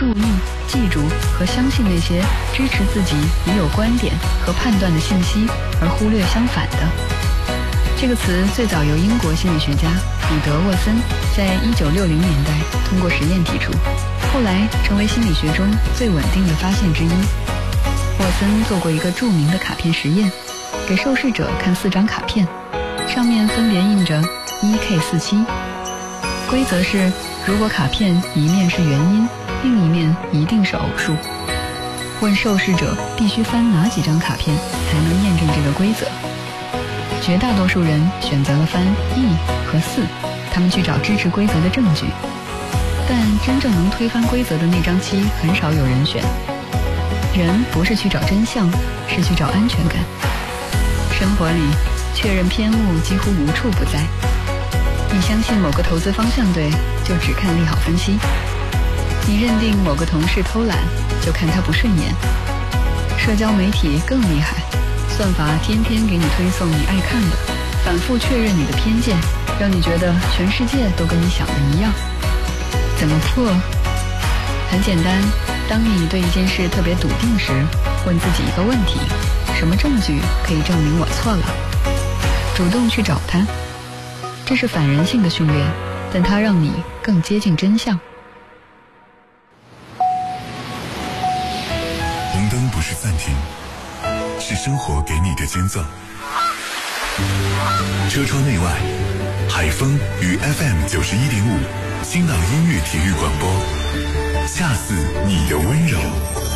注意、记住和相信那些支持自己已有观点和判断的信息，而忽略相反的。这个词最早由英国心理学家彼得·沃森在1960年代通过实验提出，后来成为心理学中最稳定的发现之一。沃森做过一个著名的卡片实验，给受试者看4张卡片，上面分别印着 1K47。规则是，如果卡片一面是元音，另一面一定是偶数。问受试者必须翻哪几张卡片才能验证这个规则。绝大多数人选择了翻1和4，他们去找支持规则的证据。但真正能推翻规则的那张7很少有人选。人不是去找真相，是去找安全感。生活里，确认偏误几乎无处不在。你相信某个投资方向对，就只看利好分析；你认定某个同事偷懒，就看他不顺眼。社交媒体更厉害，算法天天给你推送你爱看的，反复确认你的偏见，让你觉得全世界都跟你想的一样。怎么破？很简单，当你对一件事特别笃定时，问自己一个问题：什么证据可以证明我错了？主动去找它。这是反人性的训练，但它让你更接近真相。 红灯不是暂停，是生活给你的间奏。车窗内外，海风与 FM91.5新浪音乐体育广播，恰似你的温柔。